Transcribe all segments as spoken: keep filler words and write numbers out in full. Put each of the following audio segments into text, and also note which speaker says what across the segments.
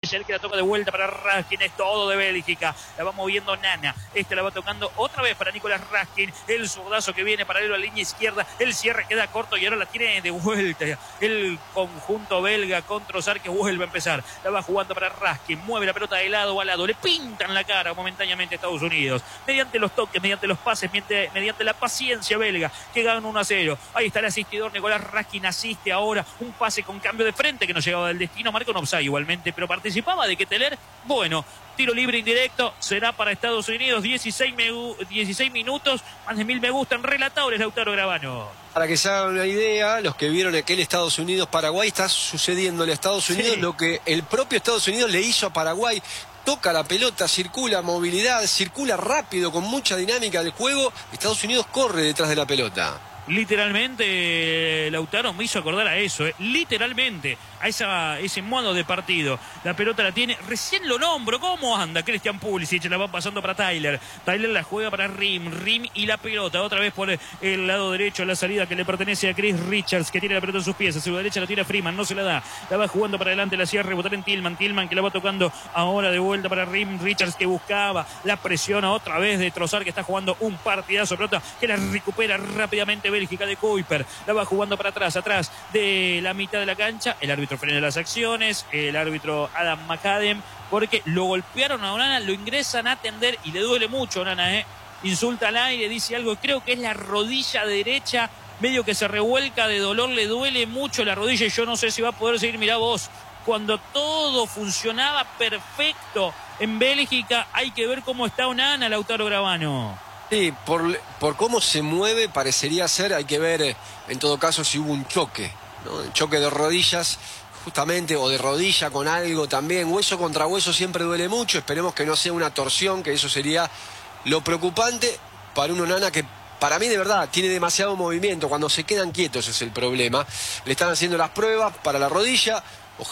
Speaker 1: Michel que la toca de vuelta para Raskin, es todo de Bélgica. La va moviendo Nana. Esta la va tocando otra vez para Nicolás Raskin. El zurdazo que viene paralelo a la línea izquierda. El cierre queda corto y ahora la tiene de vuelta. El conjunto belga con Trossard que vuelve a empezar. La va jugando para Raskin. Mueve la pelota de lado a lado. Le pintan la cara momentáneamente a Estados Unidos. Mediante los toques, mediante los pases, mediante, mediante la paciencia belga que gana uno a cero. Ahí está el asistidor Nicolás Raskin. Asiste ahora un pase con cambio de frente que no llegaba del destino. Marca un offside igualmente, pero participaba de Ketelaere. Bueno, tiro libre indirecto. Será para Estados Unidos. dieciséis, dieciséis minutos. Más de mil me gustan. Relatadores Lautaro Gravano.
Speaker 2: Para que se hagan una idea, los que vieron aquel Estados Unidos-Paraguay, está sucediéndole a Estados Unidos sí. lo que el propio Estados Unidos le hizo a Paraguay. Toca la pelota, circula, movilidad, circula rápido, con mucha dinámica del juego. Estados Unidos corre detrás de la pelota.
Speaker 1: Literalmente, Lautaro me hizo acordar a eso, eh. literalmente, a esa, ese modo de partido. La pelota la tiene, recién lo nombro, ¿cómo anda Christian Pulisic? La va pasando para Tyler, Tyler la juega para Rim, Rim y la pelota, otra vez por el lado derecho, la salida que le pertenece a Chris Richards, que tiene la pelota en sus pies, a su derecha la tira Freeman, no se la da, la va jugando para adelante, la hacía rebotar en Tillman, Tillman que la va tocando ahora de vuelta para Rim, Richards que buscaba, la presiona otra vez de Trossard que está jugando un partidazo, pelota que la recupera rápidamente Bélgica de Kuiper, la va jugando para atrás, atrás de la mitad de la cancha, el árbitro frena las acciones, el árbitro Adam McAdam, porque lo golpearon a Onana, lo ingresan a atender y le duele mucho a Onana, eh. insulta al aire, dice algo, creo que es la rodilla derecha, medio que se revuelca de dolor, le duele mucho la rodilla y yo no sé si va a poder seguir, mirá vos, cuando todo funcionaba perfecto en Bélgica, hay que ver cómo está Onana, Lautaro Gravano.
Speaker 2: Sí, por, por cómo se mueve parecería ser, hay que ver en todo caso si hubo un choque, ¿no? Un choque de rodillas justamente, o de rodilla con algo también, hueso contra hueso siempre duele mucho, esperemos que no sea una torsión, que eso sería lo preocupante para un Onana que para mí de verdad tiene demasiado movimiento, cuando se quedan quietos es el problema, le están haciendo las pruebas para la rodilla,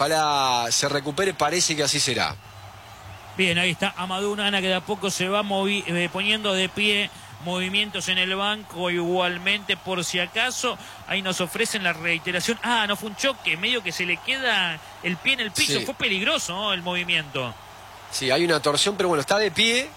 Speaker 2: ojalá se recupere, parece que así será.
Speaker 1: Bien, ahí está Amadou Onana que de a poco se va movi eh, poniendo de pie, movimientos en el banco igualmente por si acaso. Ahí nos ofrecen la reiteración. Ah, no fue un choque, medio que se le queda el pie en el piso. Sí. Fue peligroso, ¿no?, el movimiento.
Speaker 2: Sí, hay una torsión, pero bueno, está de pie.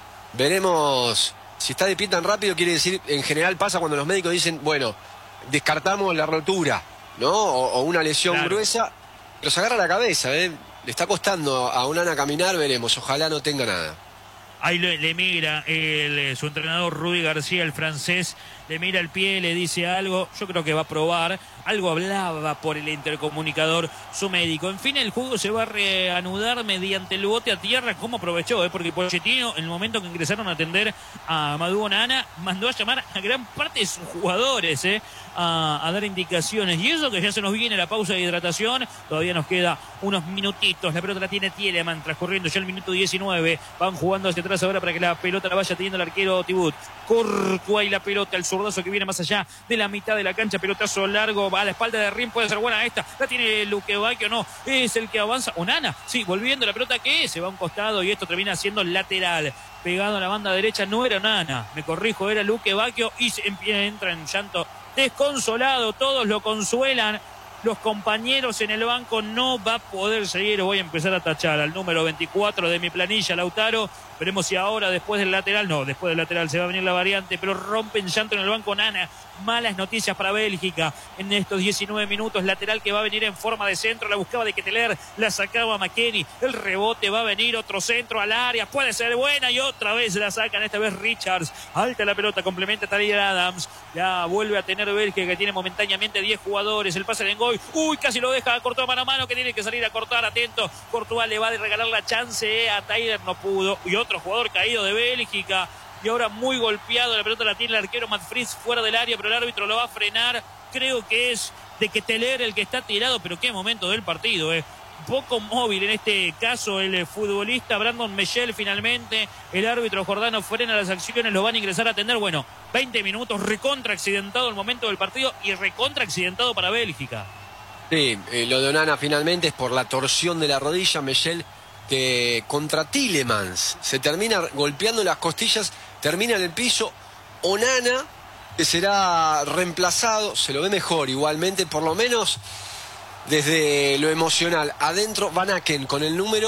Speaker 2: Veremos si está de pie tan rápido, quiere decir, en general pasa cuando los médicos dicen, bueno, descartamos la rotura, ¿no? O, o una lesión claro. gruesa, pero se agarra la cabeza, ¿eh? Le está costando a Onana caminar, veremos, ojalá no tenga nada.
Speaker 1: Ahí le, le mira el, su entrenador Rudy García, el francés, le mira el pie, le dice algo, yo creo que va a probar, algo hablaba por el intercomunicador su médico. En fin, el juego se va a reanudar mediante el bote a tierra, como aprovechó, ¿eh? porque Pochettino, en el momento que ingresaron a atender a Amadou Onana, mandó a llamar a gran parte de sus jugadores, ¿eh? a, a dar indicaciones, y eso que ya se nos viene la pausa de hidratación, todavía nos queda unos minutitos, la pelota la tiene Tielemans, transcurriendo ya el minuto diecinueve, van jugando hacia atrás ahora para que la pelota la vaya teniendo el arquero Tibut, Courtois y la pelota, el zurdazo que viene más allá de la mitad de la cancha, pelotazo largo, va a la espalda de Rim, puede ser buena esta, la tiene Luque Bacchio, no, es el que avanza, Onana, sí, volviendo la pelota que se va a un costado y esto termina siendo lateral, pegado a la banda derecha, no era Onana, me corrijo, era Luque Bacchio y se entra en llanto desconsolado, todos lo consuelan, los compañeros en el banco, no va a poder seguir, voy a empezar a tachar al número veinticuatro de mi planilla, Lautaro, veremos si ahora después del lateral, no, después del lateral se va a venir la variante, pero rompen llanto en el banco Onana, malas noticias para Bélgica en estos diecinueve minutos, lateral que va a venir en forma de centro, la buscaba de Ketelaere, la sacaba McKennie, el rebote va a venir, otro centro al área, puede ser buena y otra vez la sacan, esta vez Richards, alta la pelota, complementa Tyler Adams, ya vuelve a tener Bélgica que tiene momentáneamente diez jugadores, el pase de Ngoy, uy, casi lo deja cortado mano a mano, que tiene que salir a cortar, atento, Courtois le va a regalar la chance a Tyler, no pudo, y otro jugador caído de Bélgica, y ahora muy golpeado, la pelota la tiene el arquero Matt Fries fuera del área, pero el árbitro lo va a frenar, creo que es de Ketelaere el que está tirado, pero qué momento del partido, eh. poco móvil en este caso el futbolista Brandon Michel finalmente, el árbitro Jordano frena las acciones, lo van a ingresar a atender, bueno, veinte minutos, recontra accidentado el momento del partido y recontra accidentado para Bélgica.
Speaker 2: Sí, eh, lo de Onana finalmente es por la torsión de la rodilla, Michel, que contra Tielemans se termina golpeando las costillas, termina en el piso, Onana, que será reemplazado, se lo ve mejor igualmente, por lo menos desde lo emocional. Adentro Van Aken con el número